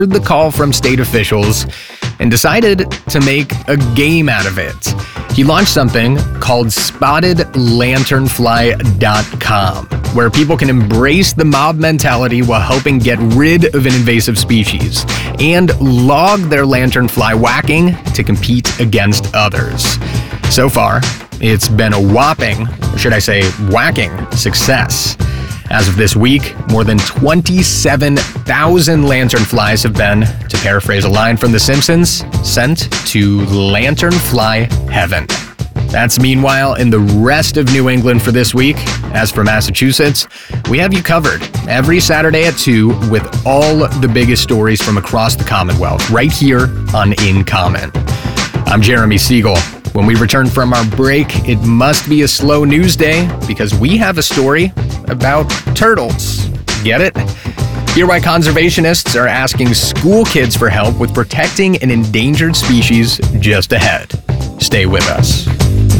the call from state officials and decided to make a game out of it. He launched something called SpottedLanternFly.com, where people can embrace the mob mentality while helping get rid of an invasive species and log their lanternfly whacking to compete against others. So far, it's been a whopping, or should I say whacking, success. As of this week, more than 27,000 lanternflies have been, to paraphrase a line from The Simpsons, sent to lanternfly heaven. That's meanwhile in the rest of New England for this week. As for Massachusetts, we have you covered every Saturday at 2 with all the biggest stories from across the Commonwealth, right here on In Common. I'm Jeremy Siegel. When we return from our break, it must be a slow news day because we have a story about turtles. Get it? Hear why conservationists are asking school kids for help with protecting an endangered species just ahead. Stay with us.